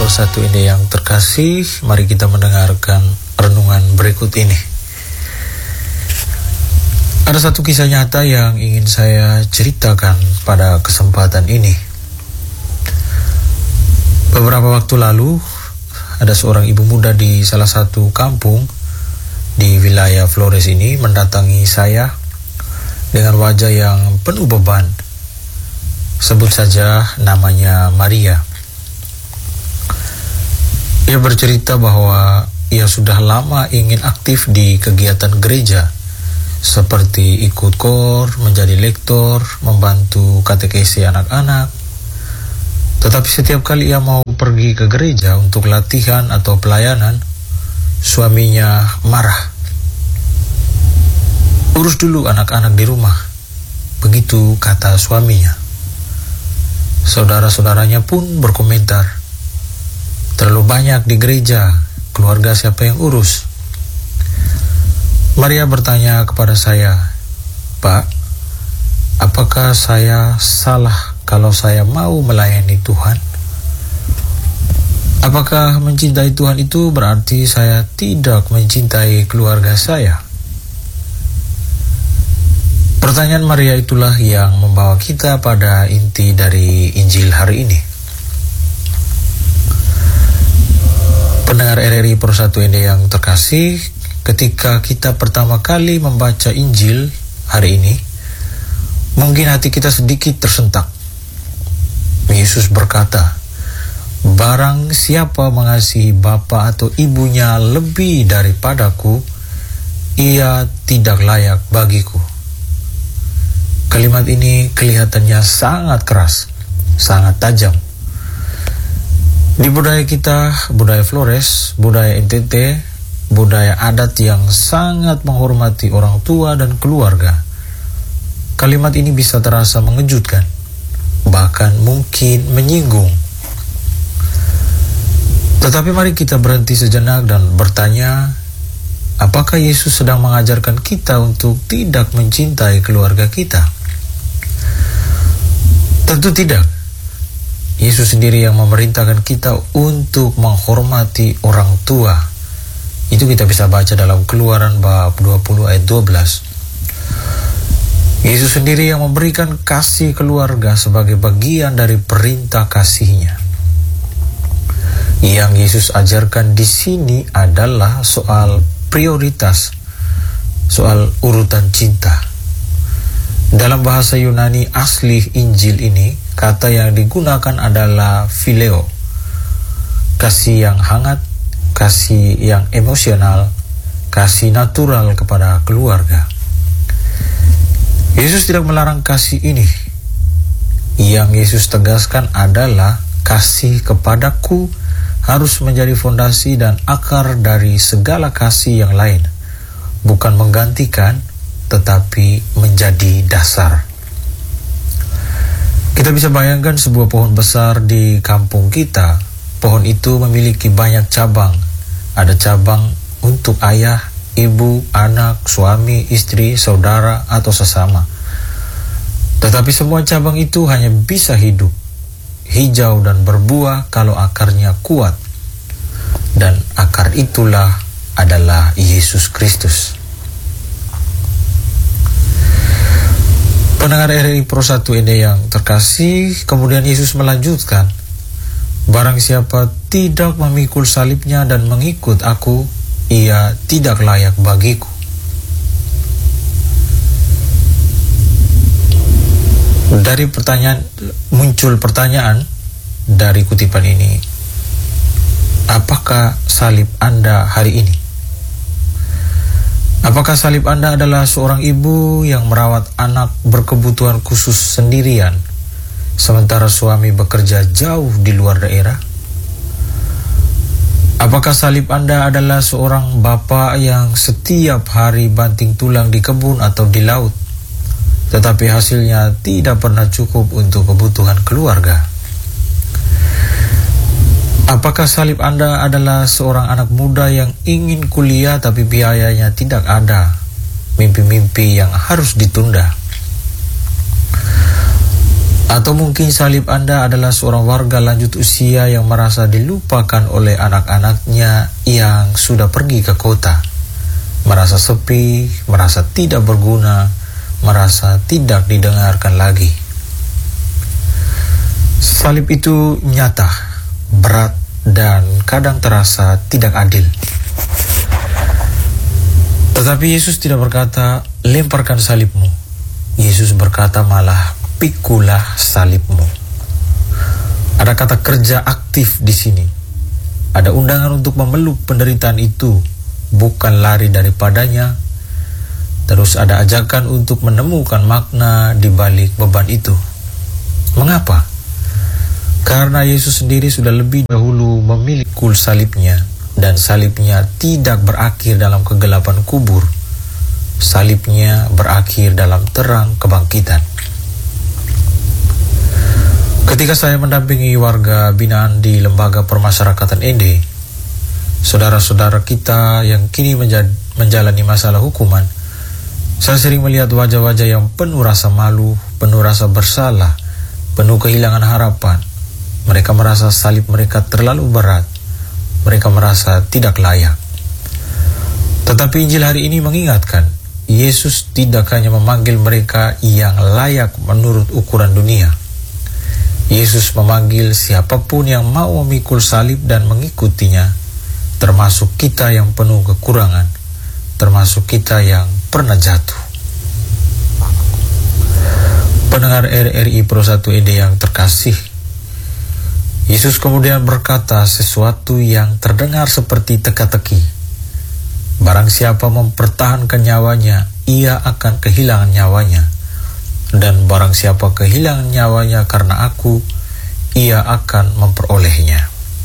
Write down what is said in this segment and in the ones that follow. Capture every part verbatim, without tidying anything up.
Persatu ini yang terkasih, mari kita mendengarkan renungan berikut ini. Ada satu kisah nyata yang ingin saya ceritakan pada kesempatan ini. Beberapa waktu lalu, ada seorang ibu muda di salah satu kampung di wilayah Flores ini mendatangi saya dengan wajah yang penuh beban. Sebut saja namanya Maria. Ia bercerita bahwa ia sudah lama ingin aktif di kegiatan gereja, seperti ikut kor, menjadi lektor, membantu katekesi anak-anak. Tetapi setiap kali ia mau pergi ke gereja untuk latihan atau pelayanan, suaminya marah. Urus dulu anak-anak di rumah, begitu kata suaminya. Saudara-saudaranya pun berkomentar, terlalu banyak di gereja, keluarga siapa yang urus? Maria bertanya kepada saya, Pak, apakah saya salah kalau saya mau melayani Tuhan? Apakah mencintai Tuhan itu berarti saya tidak mencintai keluarga saya? Pertanyaan Maria itulah yang membawa kita pada inti dari Injil hari ini. Pendengar R R I Persatu ini yang terkasih, ketika kita pertama kali membaca Injil hari ini, mungkin hati kita sedikit tersentak. Yesus berkata, barang siapa mengasihi bapa atau ibunya lebih daripadaku, ia tidak layak bagiku. Kalimat ini kelihatannya sangat keras, sangat tajam. Di budaya kita, budaya Flores, budaya N T T, budaya adat yang sangat menghormati orang tua dan keluarga, kalimat ini bisa terasa mengejutkan, bahkan mungkin menyinggung. Tetapi mari kita berhenti sejenak dan bertanya, apakah Yesus sedang mengajarkan kita untuk tidak mencintai keluarga kita? Tentu tidak. Yesus sendiri yang memerintahkan kita untuk menghormati orang tua. Itu kita bisa baca dalam Keluaran bab dua puluh ayat dua belas. Yesus sendiri yang memberikan kasih keluarga sebagai bagian dari perintah kasih-Nya. Yang Yesus ajarkan di sini adalah soal prioritas, soal urutan cinta. Dalam bahasa Yunani asli Injil ini, kata yang digunakan adalah phileo. Kasih yang hangat, kasih yang emosional, kasih natural kepada keluarga. Yesus tidak melarang kasih ini. Yang Yesus tegaskan adalah kasih kepadaku harus menjadi fondasi dan akar dari segala kasih yang lain, bukan menggantikan, tetapi menjadi dasar. Kita bisa bayangkan sebuah pohon besar di kampung kita. Pohon itu memiliki banyak cabang. Ada cabang untuk ayah, ibu, anak, suami, istri, saudara, atau sesama. Tetapi semua cabang itu hanya bisa hidup, hijau dan berbuah kalau akarnya kuat. Dan akar itulah adalah Yesus Kristus. Pendengar R R I Persatu ini yang terkasih, kemudian Yesus melanjutkan, barang siapa tidak memikul salibnya dan mengikut aku, ia tidak layak bagiku. Dari pertanyaan, muncul pertanyaan dari kutipan ini, apakah salib Anda hari ini? Apakah salib Anda adalah seorang ibu yang merawat anak berkebutuhan khusus sendirian, sementara suami bekerja jauh di luar daerah? Apakah salib Anda adalah seorang bapak yang setiap hari banting tulang di kebun atau di laut, tetapi hasilnya tidak pernah cukup untuk kebutuhan keluarga? Apakah salib Anda adalah seorang anak muda yang ingin kuliah tapi biayanya tidak ada, mimpi-mimpi yang harus ditunda? Atau mungkin salib Anda adalah seorang warga lanjut usia yang merasa dilupakan oleh anak-anaknya yang sudah pergi ke kota. Merasa sepi, merasa tidak berguna, merasa tidak didengarkan lagi. Salib itu nyata, berat, dan kadang terasa tidak adil. Tetapi Yesus tidak berkata, lemparkan salibmu. Yesus berkata malah, pikulah salibmu. Ada kata kerja aktif di sini. Ada undangan untuk memeluk penderitaan itu, bukan lari daripadanya. Terus ada ajakan untuk menemukan makna di balik beban itu. Mengapa? Karena Yesus sendiri sudah lebih dahulu memikul salibnya, dan salibnya tidak berakhir dalam kegelapan kubur. Salibnya berakhir dalam terang kebangkitan. Ketika saya mendampingi warga binaan di Lembaga Permasyarakatan Ende, saudara-saudara kita yang kini menjad, menjalani masalah hukuman, saya sering melihat wajah-wajah yang penuh rasa malu, penuh rasa bersalah, penuh kehilangan harapan. Mereka merasa salib mereka terlalu berat. Mereka merasa tidak layak. Tetapi Injil hari ini mengingatkan, Yesus tidak hanya memanggil mereka yang layak menurut ukuran dunia. Yesus memanggil siapapun yang mau memikul salib dan mengikutinya, termasuk kita yang penuh kekurangan, termasuk kita yang pernah jatuh. Pendengar R R I Pro satu Ende yang terkasih, Yesus kemudian berkata sesuatu yang terdengar seperti teka-teki. Barang siapa mempertahankan nyawanya, ia akan kehilangan nyawanya. Dan barang siapa kehilangan nyawanya karena aku, ia akan memperolehnya.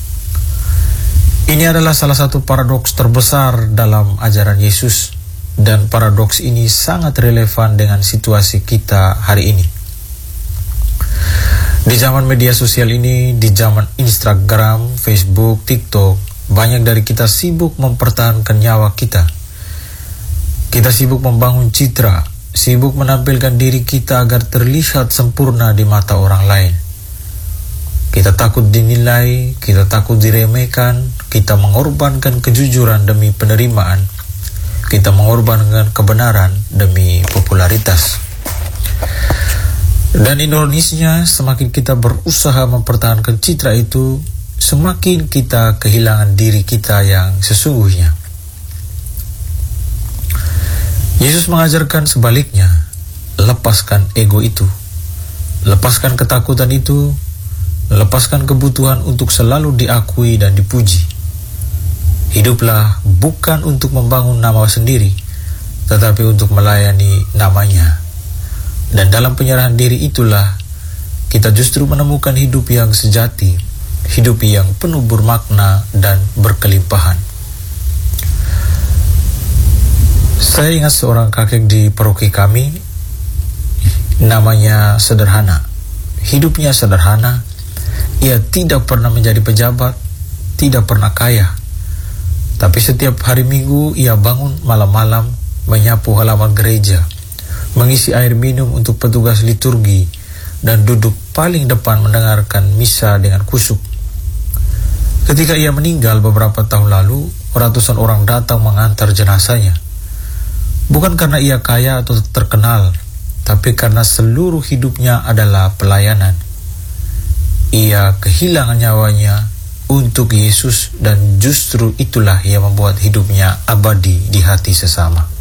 Ini adalah salah satu paradoks terbesar dalam ajaran Yesus, dan paradoks ini sangat relevan dengan situasi kita hari ini. Di zaman media sosial ini, di zaman Instagram, Facebook, TikTok, banyak dari kita sibuk mempertahankan nyawa kita. Kita sibuk membangun citra, sibuk menampilkan diri kita agar terlihat sempurna di mata orang lain. Kita takut dinilai, kita takut diremehkan, kita mengorbankan kejujuran demi penerimaan, kita mengorbankan kebenaran demi popularitas. Dan ironisnya, semakin kita berusaha mempertahankan citra itu, semakin kita kehilangan diri kita yang sesungguhnya. Yesus mengajarkan sebaliknya, lepaskan ego itu, lepaskan ketakutan itu, lepaskan kebutuhan untuk selalu diakui dan dipuji. Hiduplah bukan untuk membangun nama sendiri, tetapi untuk melayani namanya. Dan dalam penyerahan diri itulah kita justru menemukan hidup yang sejati, hidup yang penuh bermakna dan berkelimpahan. Saya ingat seorang kakek di paroki kami, namanya sederhana. Hidupnya sederhana, ia tidak pernah menjadi pejabat, tidak pernah kaya. Tapi setiap hari Minggu ia bangun malam-malam menyapu halaman gereja, mengisi air minum untuk petugas liturgi, dan duduk paling depan mendengarkan misa dengan khusyuk. Ketika ia meninggal beberapa tahun lalu, ratusan orang datang mengantar jenazahnya. Bukan karena ia kaya atau terkenal, tapi karena seluruh hidupnya adalah pelayanan. Ia kehilangan nyawanya untuk Yesus, dan justru itulah yang membuat hidupnya abadi di hati sesama.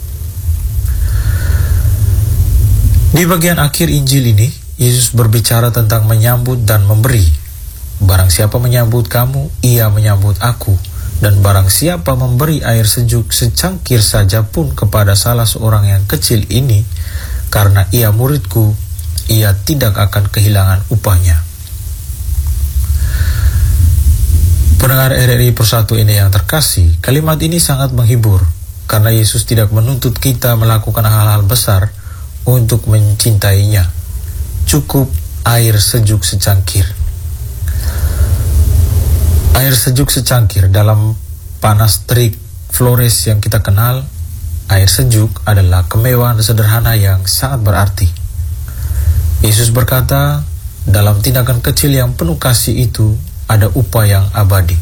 Di bagian akhir Injil ini, Yesus berbicara tentang menyambut dan memberi. Barang siapa menyambut kamu, ia menyambut aku. Dan barang siapa memberi air sejuk secangkir saja pun kepada salah seorang yang kecil ini, karena ia muridku, ia tidak akan kehilangan upahnya. Pendengar R R I Pro satu ini yang terkasih, kalimat ini sangat menghibur, karena Yesus tidak menuntut kita melakukan hal-hal besar untuk mencintainya. Cukup air sejuk secangkir. Air sejuk secangkir dalam panas terik Flores yang kita kenal, air sejuk adalah kemewahan sederhana yang sangat berarti. Yesus berkata, dalam tindakan kecil yang penuh kasih itu ada upah yang abadi.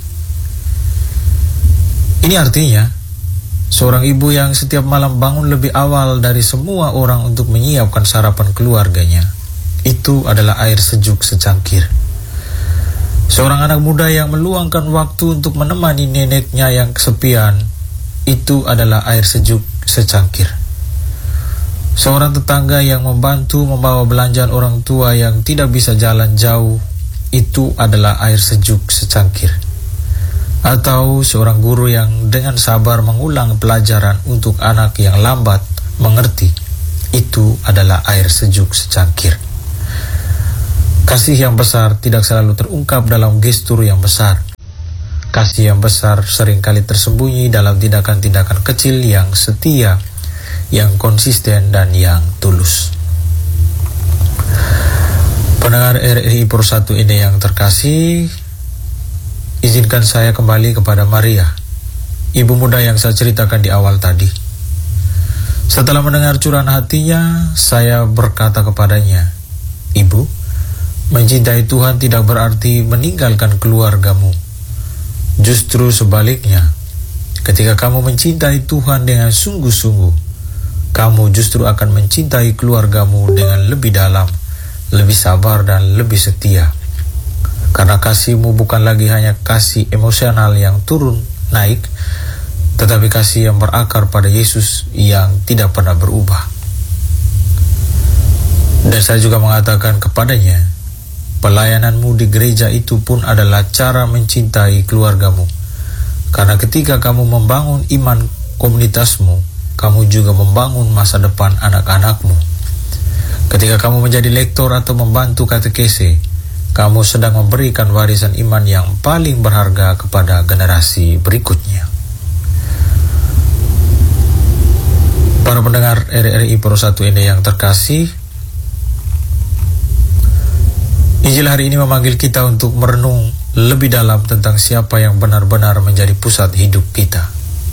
Ini artinya, seorang ibu yang setiap malam bangun lebih awal dari semua orang untuk menyiapkan sarapan keluarganya, itu adalah air sejuk secangkir. Seorang anak muda yang meluangkan waktu untuk menemani neneknya yang kesepian, itu adalah air sejuk secangkir. Seorang tetangga yang membantu membawa belanjaan orang tua yang tidak bisa jalan jauh, itu adalah air sejuk secangkir. Atau seorang guru yang dengan sabar mengulang pelajaran untuk anak yang lambat mengerti, itu adalah air sejuk secangkir. Kasih yang besar tidak selalu terungkap dalam gestur yang besar. Kasih yang besar seringkali tersembunyi dalam tindakan-tindakan kecil yang setia, yang konsisten dan yang tulus. Pendengar R R I Persatu ini yang terkasih, izinkan saya kembali kepada Maria, ibu muda yang saya ceritakan di awal tadi. Setelah mendengar curahan hatinya, saya berkata kepadanya, "Ibu, mencintai Tuhan tidak berarti meninggalkan keluargamu. Justru sebaliknya, ketika kamu mencintai Tuhan dengan sungguh-sungguh, kamu justru akan mencintai keluargamu dengan lebih dalam, lebih sabar dan lebih setia. Karena kasihmu bukan lagi hanya kasih emosional yang turun naik, tetapi kasih yang berakar pada Yesus yang tidak pernah berubah." Dan saya juga mengatakan kepadanya, pelayananmu di gereja itu pun adalah cara mencintai keluargamu. Karena ketika kamu membangun iman komunitasmu, kamu juga membangun masa depan anak-anakmu. Ketika kamu menjadi lektor atau membantu katekese, kamu sedang memberikan warisan iman yang paling berharga kepada generasi berikutnya. Para pendengar R R I Persatu ini yang terkasih, Injil hari ini memanggil kita untuk merenung lebih dalam tentang siapa yang benar-benar menjadi pusat hidup kita.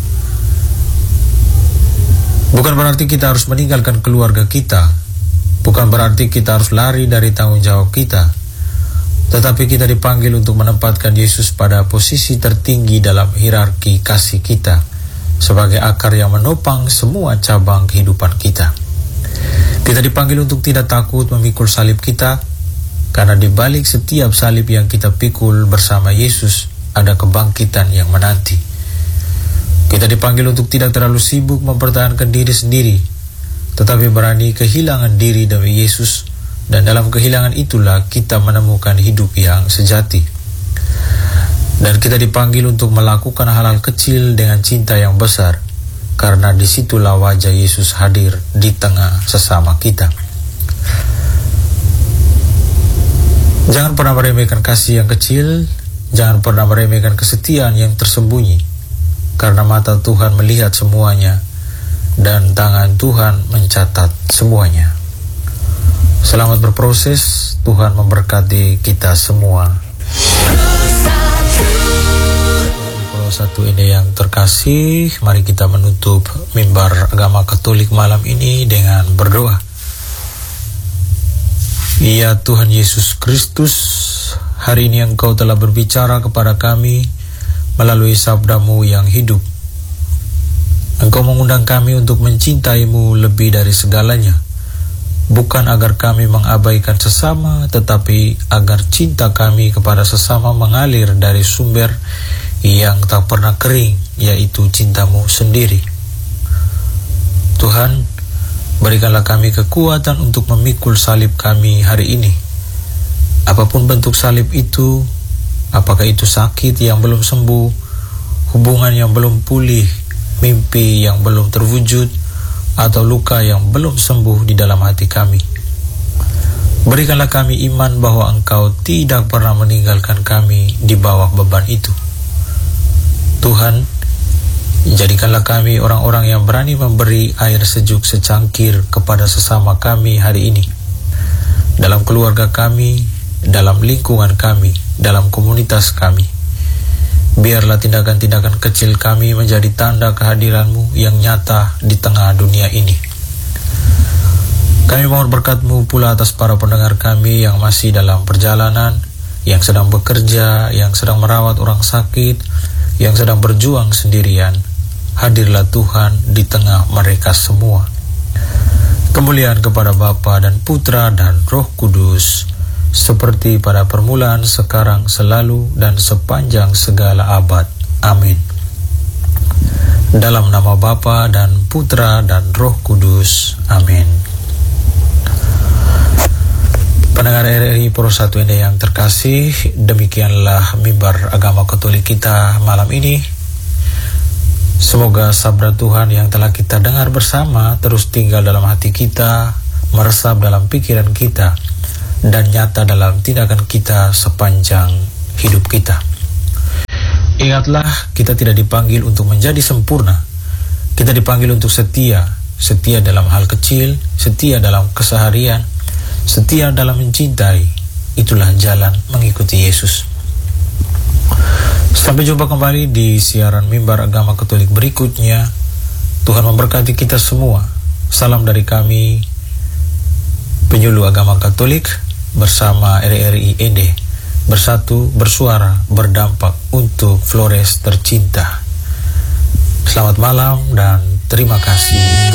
Bukan berarti kita harus meninggalkan keluarga kita, bukan berarti kita harus lari dari tanggung jawab kita, tetapi kita dipanggil untuk menempatkan Yesus pada posisi tertinggi dalam hierarki kasih kita, sebagai akar yang menopang semua cabang kehidupan kita. Kita dipanggil untuk tidak takut memikul salib kita, karena di balik setiap salib yang kita pikul bersama Yesus ada kebangkitan yang menanti. Kita dipanggil untuk tidak terlalu sibuk mempertahankan diri sendiri, tetapi berani kehilangan diri demi Yesus, dan dalam kehilangan itulah kita menemukan hidup yang sejati. Dan kita dipanggil untuk melakukan hal-hal kecil dengan cinta yang besar, karena disitulah wajah Yesus hadir di tengah sesama kita. Jangan pernah meremehkan kasih yang kecil, jangan pernah meremehkan kesetiaan yang tersembunyi, karena mata Tuhan melihat semuanya dan tangan Tuhan mencatat semuanya. Selamat berproses, Tuhan memberkati kita semua. Persatu ini yang terkasih, mari kita menutup mimbar agama Katolik malam ini dengan berdoa. Ya Tuhan Yesus Kristus, hari ini Engkau telah berbicara kepada kami melalui sabda-Mu yang hidup. Engkau mengundang kami untuk mencintai-Mu lebih dari segalanya, bukan agar kami mengabaikan sesama, tetapi agar cinta kami kepada sesama mengalir dari sumber yang tak pernah kering, yaitu cinta-Mu sendiri. Tuhan, berikanlah kami kekuatan untuk memikul salib kami hari ini. Apapun bentuk salib itu, apakah itu sakit yang belum sembuh, hubungan yang belum pulih, mimpi yang belum terwujud, atau luka yang belum sembuh di dalam hati kami. Berikanlah kami iman bahwa Engkau tidak pernah meninggalkan kami di bawah beban itu. Tuhan, jadikanlah kami orang-orang yang berani memberi air sejuk secangkir kepada sesama kami hari ini, dalam keluarga kami, dalam lingkungan kami, dalam komunitas kami. Biarlah tindakan-tindakan kecil kami menjadi tanda kehadiran-Mu yang nyata di tengah dunia ini. Kami mohon berkat-Mu pula atas para pendengar kami yang masih dalam perjalanan, yang sedang bekerja, yang sedang merawat orang sakit, yang sedang berjuang sendirian. Hadirlah Tuhan di tengah mereka semua. Kemuliaan kepada Bapa dan Putra dan Roh Kudus, seperti pada permulaan, sekarang, selalu, dan sepanjang segala abad. Amin. Dalam nama Bapa dan Putra dan Roh Kudus. Amin. Pendengar R R I Pro satu Inde yang terkasih, demikianlah mimbar agama Katolik kita malam ini. Semoga sabda Tuhan yang telah kita dengar bersama terus tinggal dalam hati kita, meresap dalam pikiran kita, dan nyata dalam tindakan kita sepanjang hidup kita. Ingatlah, kita tidak dipanggil untuk menjadi sempurna. Kita dipanggil untuk setia, setia dalam hal kecil, setia dalam keseharian, setia dalam mencintai. Itulah jalan mengikuti Yesus. Sampai jumpa kembali di siaran mimbar agama Katolik berikutnya. Tuhan memberkati kita semua. Salam dari kami, penyuluh agama Katolik bersama R R I Inde. Bersatu, bersuara, berdampak untuk Flores tercinta. Selamat malam dan terima kasih.